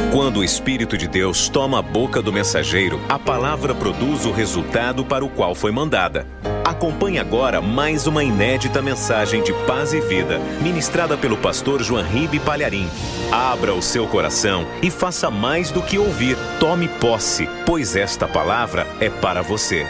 Quando o Espírito de Deus toma a boca do mensageiro, a palavra produz o resultado para o qual foi mandada. Acompanhe agora mais uma inédita mensagem de paz e vida, ministrada pelo pastor João Ribe Palharim. Abra o seu coração e faça mais do que ouvir. Tome posse, pois esta palavra é para você.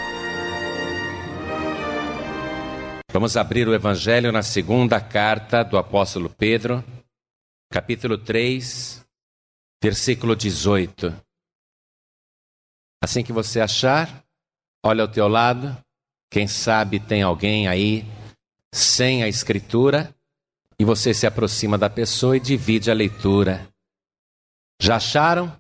Vamos abrir o Evangelho na segunda carta do apóstolo Pedro, capítulo 3, versículo 18. Assim que você achar, olha ao teu lado. Quem sabe tem alguém aí sem a escritura e você se aproxima da pessoa e divide a leitura. Já acharam?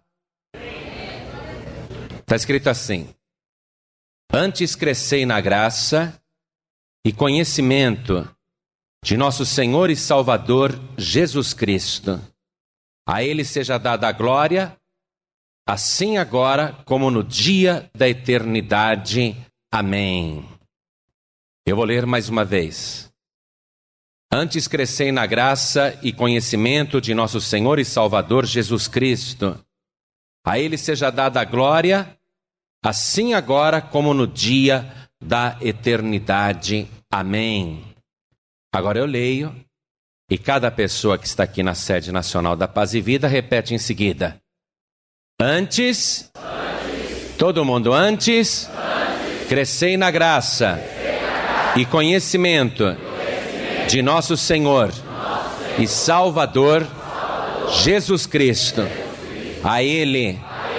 Está escrito assim: antes crescei na graça e conhecimento de nosso Senhor e Salvador Jesus Cristo. A Ele seja dada a glória, assim agora como no dia da eternidade. Amém. Eu vou ler mais uma vez. Antes crescei na graça e conhecimento de nosso Senhor e Salvador Jesus Cristo. A Ele seja dada a glória, assim agora como no dia da eternidade. Amém. Agora eu leio, e cada pessoa que está aqui na sede nacional da Paz e Vida repete em seguida. Antes, todo mundo antes, crescei na graça e conhecimento de nosso Senhor e Salvador Jesus Cristo. A Ele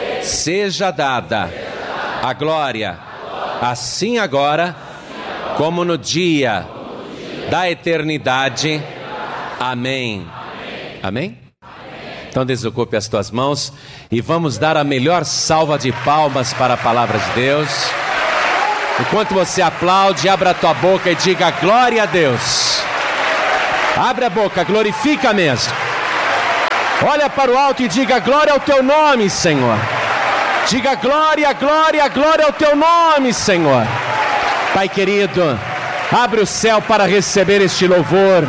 seja dada a glória, assim agora como no dia da eternidade. Amém. Amém? Então desocupe as tuas mãos e vamos dar a melhor salva de palmas para a palavra de Deus. Enquanto você aplaude, abra a tua boca e diga glória a Deus. Abre a boca, glorifica mesmo. Olha para o alto e diga glória ao teu nome, Senhor. Diga glória, glória, glória ao teu nome, Senhor. Pai querido, abre o céu para receber este louvor.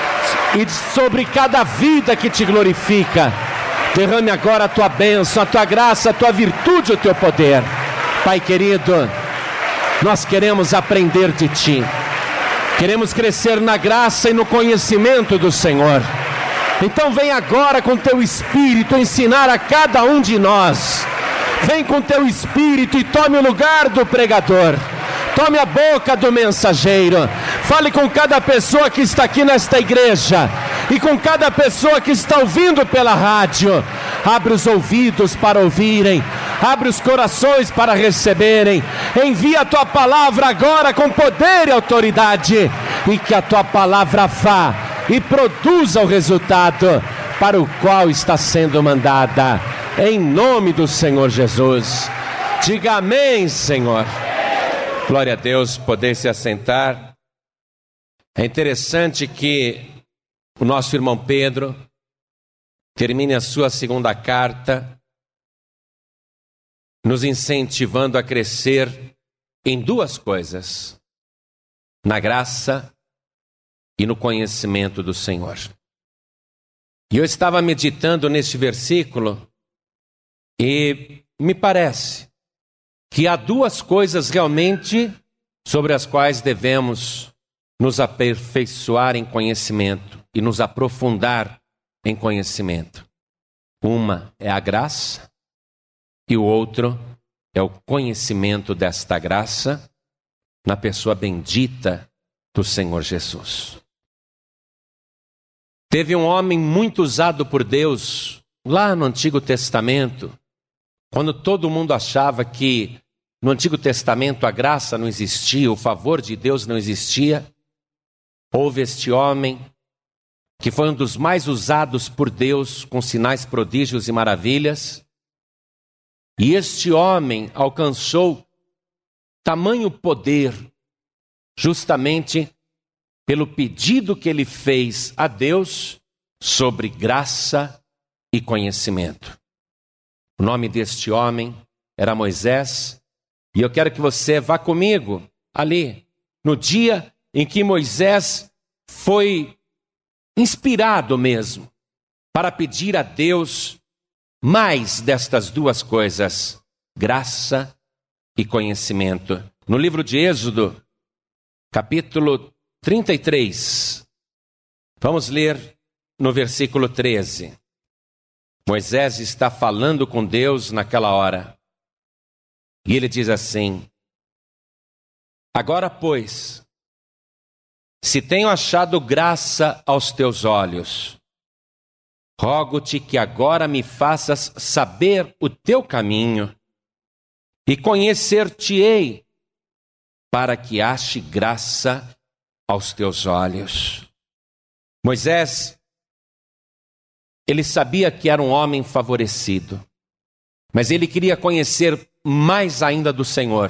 E sobre cada vida que te glorifica, derrame agora a tua bênção, a tua graça, a tua virtude, o teu poder. Pai querido, nós queremos aprender de ti. Queremos crescer na graça e no conhecimento do Senhor. Então vem agora com teu Espírito ensinar a cada um de nós. Vem com teu Espírito e tome o lugar do pregador. Tome a boca do mensageiro. Fale com cada pessoa que está aqui nesta igreja e com cada pessoa que está ouvindo pela rádio. Abre os ouvidos para ouvirem. Abre os corações para receberem. Envia a tua palavra agora com poder e autoridade. E que a tua palavra vá e produza o resultado para o qual está sendo mandada. Em nome do Senhor Jesus. Diga amém, Senhor. Glória a Deus, poder se assentar. É interessante que o nosso irmão Pedro termine a sua segunda carta nos incentivando a crescer em duas coisas: na graça e no conhecimento do Senhor. E eu estava meditando neste versículo e me parece que há duas coisas realmente sobre as quais devemos nos aperfeiçoar em conhecimento e nos aprofundar em conhecimento. Uma é a graça e o outro é o conhecimento desta graça na pessoa bendita do Senhor Jesus. Teve um homem muito usado por Deus lá no Antigo Testamento, quando todo mundo achava que no Antigo Testamento a graça não existia, o favor de Deus não existia. Houve este homem que foi um dos mais usados por Deus com sinais, prodígios e maravilhas. E este homem alcançou tamanho poder justamente pelo pedido que ele fez a Deus sobre graça e conhecimento. O nome deste homem era Moisés. E eu quero que você vá comigo ali, no dia em que Moisés foi inspirado mesmo para pedir a Deus mais destas duas coisas, graça e conhecimento. No livro de Êxodo, capítulo 33, vamos ler no versículo 13. Moisés está falando com Deus naquela hora. E ele diz assim: agora, pois, se tenho achado graça aos teus olhos, rogo-te que agora me faças saber o teu caminho e conhecer-te-ei, para que ache graça aos teus olhos. Moisés, ele sabia que era um homem favorecido, mas ele queria conhecer mais ainda do Senhor,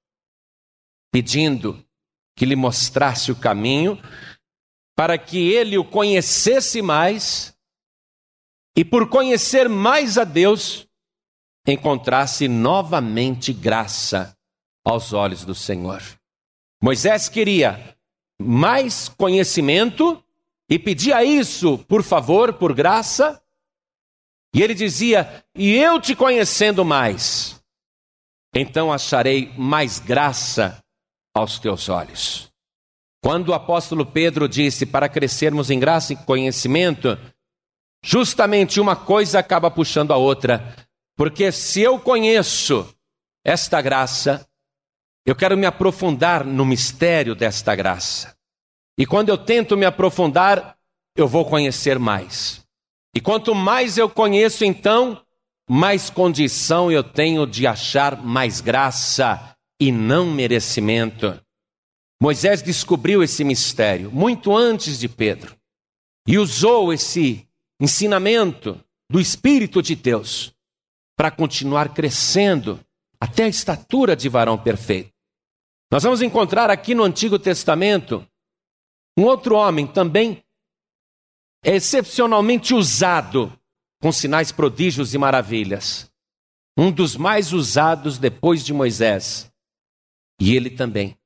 pedindo que lhe mostrasse o caminho, para que ele o conhecesse mais, e por conhecer mais a Deus, encontrasse novamente graça aos olhos do Senhor. Moisés queria mais conhecimento e pedia isso, por favor, por graça. E ele dizia: e eu te conhecendo mais, então acharei mais graça aos teus olhos. Quando o apóstolo Pedro disse para crescermos em graça e conhecimento, justamente uma coisa acaba puxando a outra. Porque se eu conheço esta graça, eu quero me aprofundar no mistério desta graça. E quando eu tento me aprofundar, eu vou conhecer mais. E quanto mais eu conheço, então, mais condição eu tenho de achar mais graça e não merecimento. Moisés descobriu esse mistério muito antes de Pedro e usou esse ensinamento do Espírito de Deus para continuar crescendo até a estatura de varão perfeito. Nós vamos encontrar aqui no Antigo Testamento um outro homem também excepcionalmente usado com sinais, prodígios e maravilhas. Um dos mais usados depois de Moisés. E ele também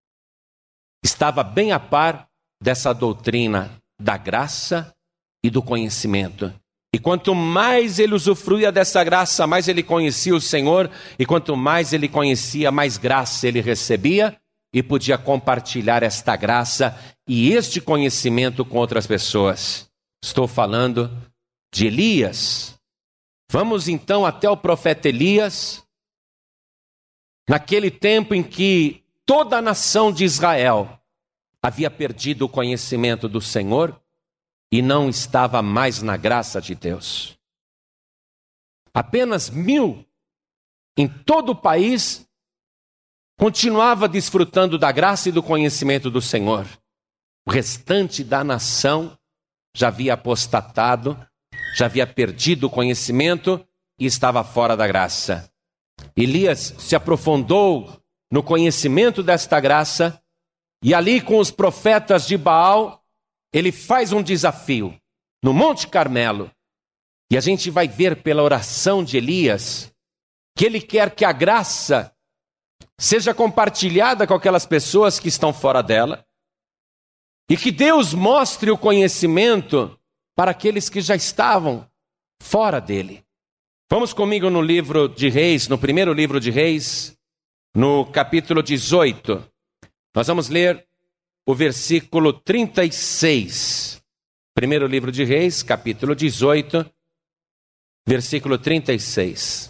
estava bem a par dessa doutrina da graça e do conhecimento. E quanto mais ele usufruía dessa graça, mais ele conhecia o Senhor. E quanto mais ele conhecia, mais graça ele recebia e podia compartilhar esta graça e este conhecimento com outras pessoas. Estou falando de Elias. Vamos então até o profeta Elias, naquele tempo em que toda a nação de Israel havia perdido o conhecimento do Senhor e não estava mais na graça de Deus. Apenas 1000 em todo o país continuava desfrutando da graça e do conhecimento do Senhor. O restante da nação já havia apostatado, já havia perdido o conhecimento e estava fora da graça. Elias se aprofundou no conhecimento desta graça e ali com os profetas de Baal, ele faz um desafio no Monte Carmelo. E a gente vai ver pela oração de Elias que ele quer que a graça seja compartilhada com aquelas pessoas que estão fora dela e que Deus mostre o conhecimento para aqueles que já estavam fora dele. Vamos comigo no livro de Reis, no primeiro livro de Reis, no capítulo 18. Nós vamos ler o versículo 36. Primeiro livro de Reis, capítulo 18, versículo 36.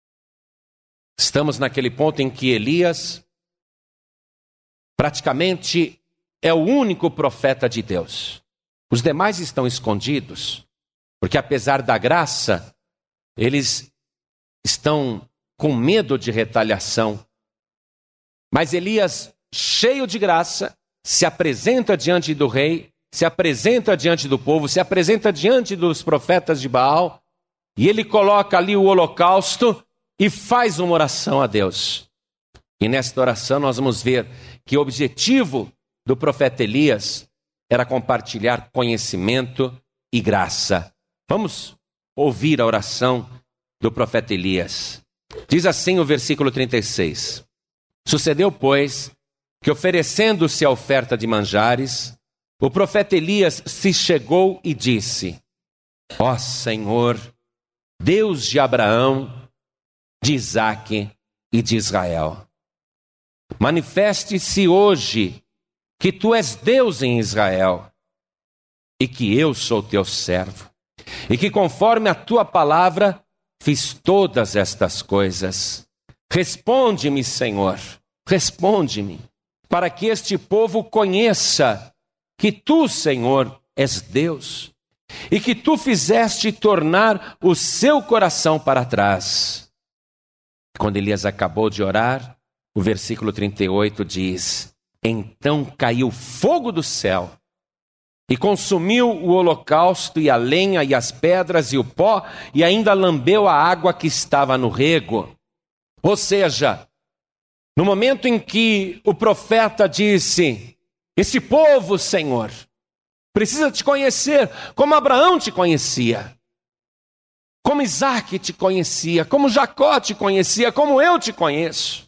Estamos naquele ponto em que Elias praticamente é o único profeta de Deus. Os demais estão escondidos, porque apesar da graça, eles estão com medo de retaliação. Mas Elias, cheio de graça, se apresenta diante do rei, se apresenta diante do povo, se apresenta diante dos profetas de Baal, e ele coloca ali o holocausto e faz uma oração a Deus. E nesta oração nós vamos ver que o objetivo do profeta Elias era compartilhar conhecimento e graça. Vamos ouvir a oração do profeta Elias. Diz assim o versículo 36. Sucedeu, pois, que oferecendo-se a oferta de manjares, o profeta Elias se chegou e disse: Ó Senhor, Deus de Abraão, de Isaque e de Israel. Manifeste-se hoje que tu és Deus em Israel e que eu sou teu servo, e que conforme a tua palavra fiz todas estas coisas. Responde-me, Senhor, responde-me, para que este povo conheça que tu, Senhor, és Deus, e que tu fizeste tornar o seu coração para trás. Quando Elias acabou de orar, o versículo 38 diz: então caiu fogo do céu e consumiu o holocausto e a lenha e as pedras e o pó, e ainda lambeu a água que estava no rego. Ou seja, no momento em que o profeta disse: esse povo, Senhor, precisa te conhecer como Abraão te conhecia, como Isaque te conhecia, como Jacó te conhecia, como eu te conheço.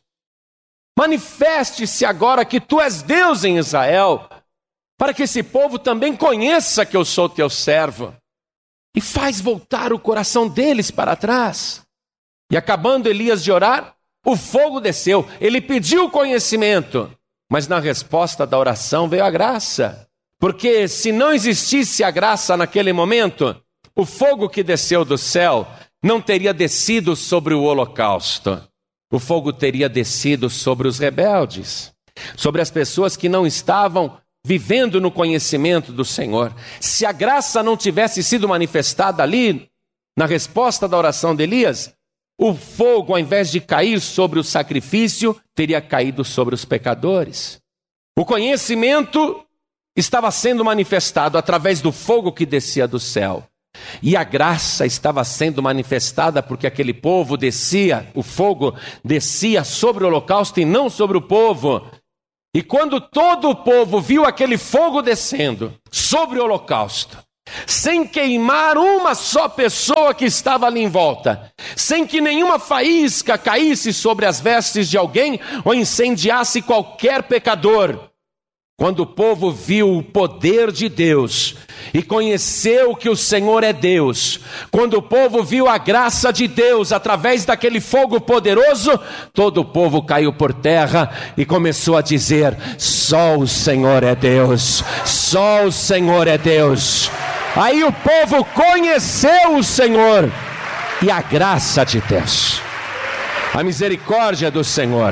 Manifeste-se agora que tu és Deus em Israel, para que esse povo também conheça que eu sou teu servo. E faz voltar o coração deles para trás. E acabando Elias de orar, o fogo desceu. Ele pediu conhecimento, mas na resposta da oração veio a graça. Porque se não existisse a graça naquele momento, o fogo que desceu do céu não teria descido sobre o holocausto. O fogo teria descido sobre os rebeldes, sobre as pessoas que não estavam vivendo no conhecimento do Senhor. Se a graça não tivesse sido manifestada ali, na resposta da oração de Elias, o fogo, ao invés de cair sobre o sacrifício, teria caído sobre os pecadores. O conhecimento estava sendo manifestado através do fogo que descia do céu. E a graça estava sendo manifestada porque aquele povo descia, o fogo descia sobre o holocausto e não sobre o povo. E quando todo o povo viu aquele fogo descendo sobre o holocausto, sem queimar uma só pessoa que estava ali em volta, sem que nenhuma faísca caísse sobre as vestes de alguém ou incendiasse qualquer pecador, quando o povo viu o poder de Deus e conheceu que o Senhor é Deus, quando o povo viu a graça de Deus através daquele fogo poderoso, todo o povo caiu por terra e começou a dizer: só o Senhor é Deus, só o Senhor é Deus. Aí o povo conheceu o Senhor e a graça de Deus, a misericórdia do Senhor.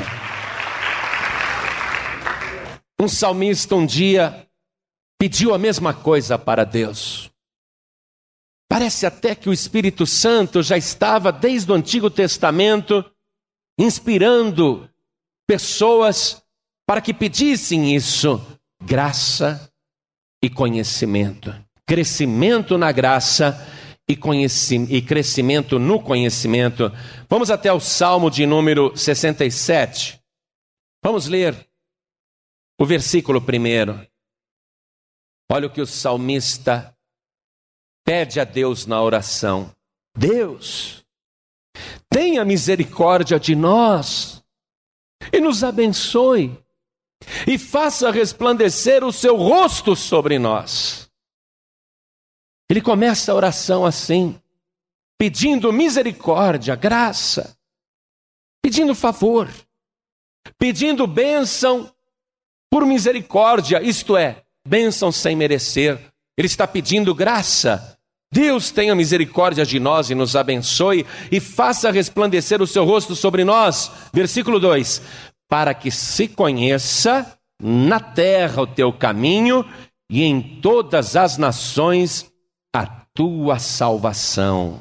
Um salmista um dia pediu a mesma coisa para Deus. Parece até que o Espírito Santo já estava desde o Antigo Testamento inspirando pessoas para que pedissem isso: graça e conhecimento, crescimento na graça e crescimento no conhecimento. Vamos até o Salmo de número 67. Vamos ler o versículo 1. Olha o que o salmista pede a Deus na oração: Deus, tenha misericórdia de nós e nos abençoe e faça resplandecer o seu rosto sobre nós. Ele começa a oração assim, pedindo misericórdia, graça, pedindo favor, pedindo bênção por misericórdia, isto é, bênção sem merecer. Ele está pedindo graça. Deus tenha misericórdia de nós e nos abençoe e faça resplandecer o seu rosto sobre nós. Versículo 2: para que se conheça na terra o teu caminho e em todas as nações a tua salvação.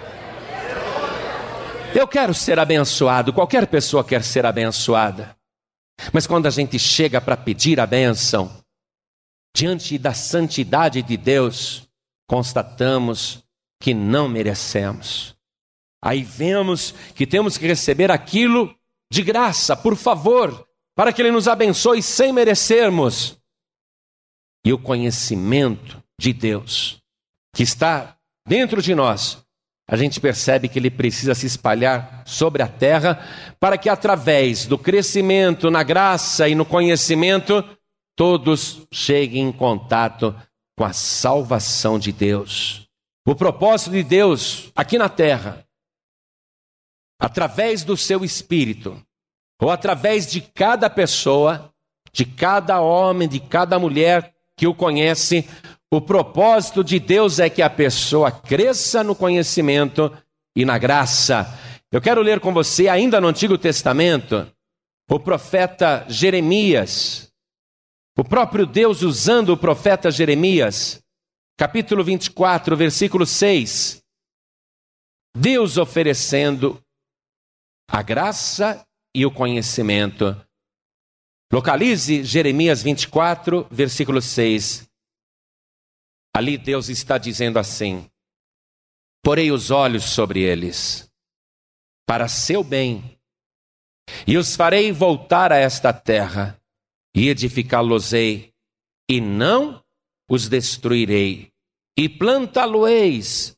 Eu quero ser abençoado, qualquer pessoa quer ser abençoada. Mas quando a gente chega para pedir a bênção, diante da santidade de Deus, constatamos que não merecemos. Aí vemos que temos que receber aquilo de graça, por favor, para que Ele nos abençoe sem merecermos. E o conhecimento de Deus, que está dentro de nós, a gente percebe que ele precisa se espalhar sobre a terra para que através do crescimento na graça e no conhecimento, todos cheguem em contato com a salvação de Deus. o propósito de Deus aqui na terra, através do seu Espírito, ou através de cada pessoa, de cada homem, de cada mulher que o conhece, o propósito de Deus é que a pessoa cresça no conhecimento e na graça. Eu quero ler com você, ainda no Antigo Testamento, o profeta Jeremias, o próprio Deus usando o profeta Jeremias, capítulo 24, versículo 6. Deus oferecendo a graça e o conhecimento. Localize Jeremias 24, versículo 6. Ali Deus está dizendo assim: porei os olhos sobre eles, para seu bem, e os farei voltar a esta terra, e edificá-los-ei, e não os destruirei, e plantá-los-ei,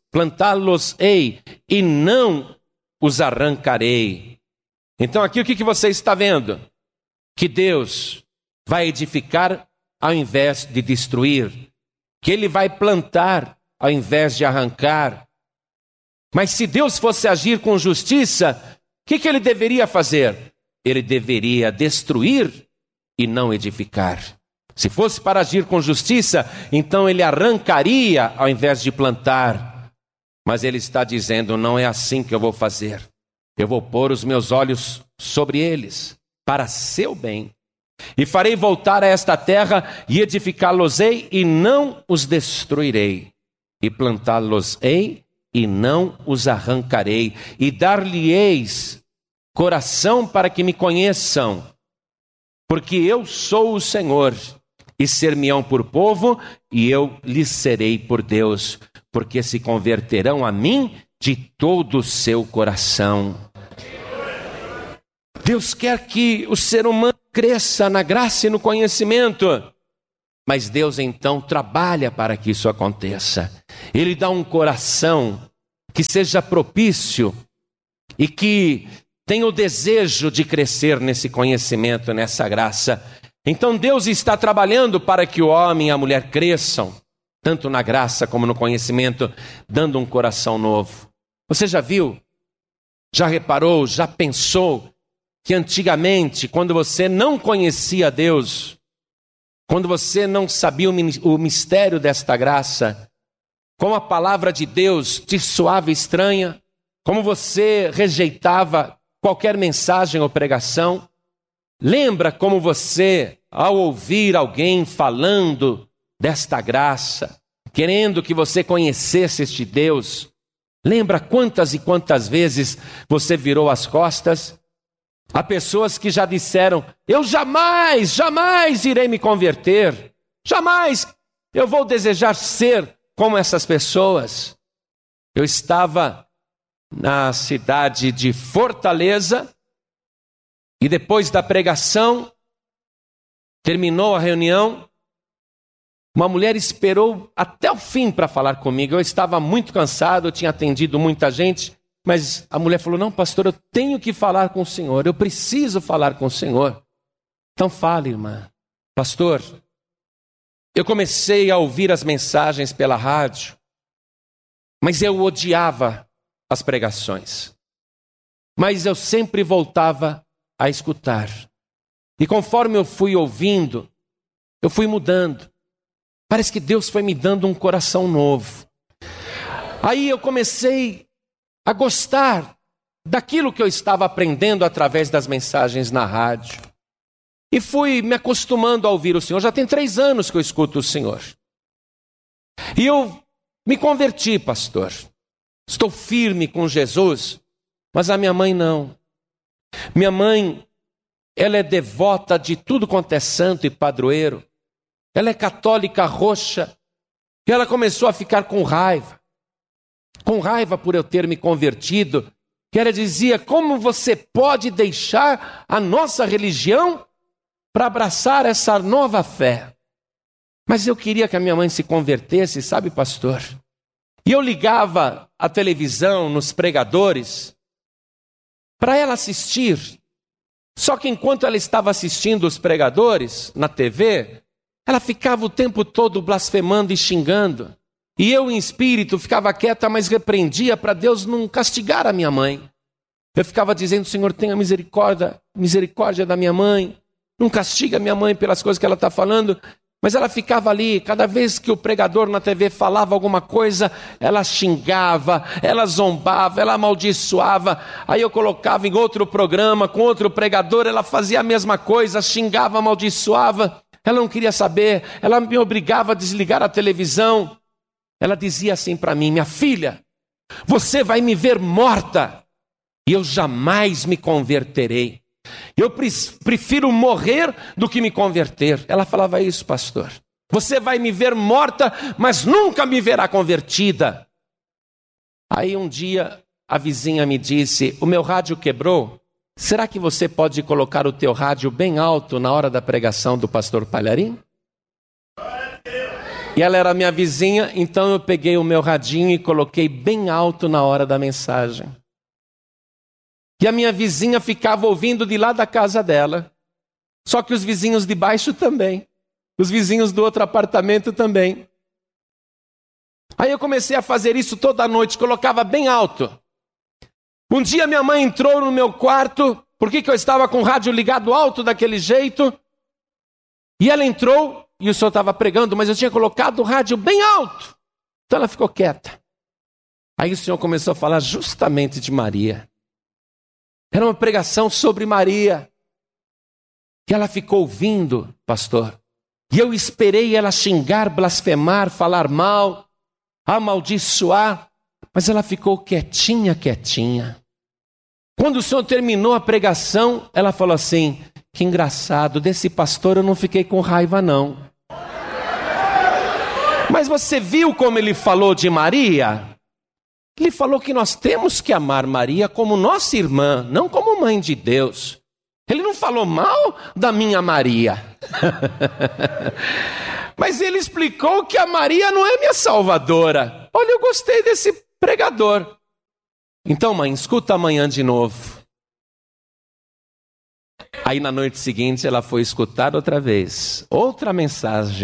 e não os arrancarei. Então aqui o que você está vendo? Que Deus vai edificar ao invés de destruir, que Ele vai plantar ao invés de arrancar. Mas se Deus fosse agir com justiça, o que Ele deveria fazer? Ele deveria destruir e não edificar. Se fosse para agir com justiça, então Ele arrancaria ao invés de plantar. Mas Ele está dizendo: não é assim que eu vou fazer. Eu vou pôr os meus olhos sobre eles, para seu bem, e farei voltar a esta terra, e edificá-los-ei, e não os destruirei, e plantá-los-ei, e não os arrancarei, e dar-lhe-eis coração para que me conheçam, porque eu sou o Senhor, e ser-me-ão por povo, e eu lhes serei por Deus, porque se converterão a mim de todo o seu coração. Deus quer que o ser humano cresça na graça e no conhecimento, mas Deus então trabalha para que isso aconteça. Ele dá um coração que seja propício e que tenha o desejo de crescer nesse conhecimento, nessa graça. Então Deus está trabalhando para que o homem e a mulher cresçam, tanto na graça como no conhecimento, dando um coração novo. Você já viu, já reparou, já pensou que antigamente, quando você não conhecia Deus, quando você não sabia o mistério desta graça, como a palavra de Deus te soava estranha, como você rejeitava qualquer mensagem ou pregação? Lembra como você, ao ouvir alguém falando desta graça, querendo que você conhecesse este Deus, lembra quantas e quantas vezes você virou as costas? Há pessoas que já disseram: eu jamais irei me converter, jamais eu vou desejar ser como essas pessoas. Eu estava na cidade de Fortaleza e depois da pregação, terminou a reunião, uma mulher esperou até o fim para falar comigo. Eu estava muito cansado, eu tinha atendido muita gente, mas a mulher falou: não, pastor, eu tenho que falar com o senhor, eu preciso falar com o senhor. Então fale, irmã. Pastor, eu comecei a ouvir as mensagens pela rádio, mas eu odiava as pregações. Mas eu sempre voltava a escutar. E conforme eu fui ouvindo, eu fui mudando. Parece que Deus foi me dando um coração novo. Aí eu comecei a gostar daquilo que eu estava aprendendo através das mensagens na rádio. E fui me acostumando a ouvir o Senhor. Já tem 3 anos que eu escuto o Senhor. E eu me converti, pastor. Estou firme com Jesus, mas a minha mãe não. Minha mãe, ela é devota de tudo quanto é santo e padroeiro. Ela é católica roxa. E ela começou a ficar com raiva por eu ter me convertido, que ela dizia: como você pode deixar a nossa religião para abraçar essa nova fé? Mas eu queria que a minha mãe se convertesse, sabe, pastor? E eu ligava a televisão nos pregadores para ela assistir. Só que enquanto ela estava assistindo os pregadores na TV, ela ficava o tempo todo blasfemando e xingando. E eu, em espírito, ficava quieta, mas repreendia para Deus não castigar a minha mãe. Eu ficava dizendo: Senhor, tenha misericórdia da minha mãe. Não castiga a minha mãe pelas coisas que ela está falando. Mas ela ficava ali, cada vez que o pregador na TV falava alguma coisa, ela xingava, ela zombava, ela amaldiçoava. Aí eu colocava em outro programa, com outro pregador, ela fazia a mesma coisa, xingava, amaldiçoava. Ela não queria saber, ela me obrigava a desligar a televisão. Ela dizia assim para mim: minha filha, você vai me ver morta e eu jamais me converterei. Eu prefiro morrer do que me converter. Ela falava isso, pastor. Você vai me ver morta, mas nunca me verá convertida. Aí um dia a vizinha me disse: o meu rádio quebrou. Será que você pode colocar o teu rádio bem alto na hora da pregação do pastor Palharim? E ela era minha vizinha, então eu peguei o meu radinho e coloquei bem alto na hora da mensagem. E a minha vizinha ficava ouvindo de lá da casa dela. Só que os vizinhos de baixo também. Os vizinhos do outro apartamento também. Aí eu comecei a fazer isso toda noite, colocava bem alto. Um dia minha mãe entrou no meu quarto, porque eu estava com o rádio ligado alto daquele jeito. E ela entrou, e o senhor estava pregando, mas eu tinha colocado o rádio bem alto. Então ela ficou quieta. Aí o senhor começou a falar justamente de Maria. Era uma pregação sobre Maria. E ela ficou ouvindo, pastor. E eu esperei ela xingar, blasfemar, falar mal, amaldiçoar. Mas ela ficou quietinha, quietinha. Quando o senhor terminou a pregação, ela falou assim: que engraçado, desse pastor eu não fiquei com raiva não. Mas você viu como ele falou de Maria? Ele falou que nós temos que amar Maria como nossa irmã, não como mãe de Deus. Ele não falou mal da minha Maria. Mas ele explicou que a Maria não é minha salvadora. Olha, eu gostei desse pregador. Então, mãe, escuta amanhã de novo. Aí na noite seguinte ela foi escutar outra vez, outra mensagem.